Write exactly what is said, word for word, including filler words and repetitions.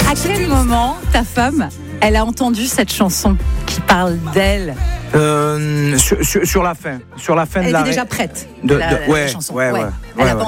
À quel moment ta femme, elle a entendu cette chanson qui parle d'elle? Euh, sur, sur, sur la fin, sur la fin Elle de était la déjà prête. de, la, de, la, ouais, la chanson. ouais, ouais, ouais. ouais, Elle ouais, a ouais.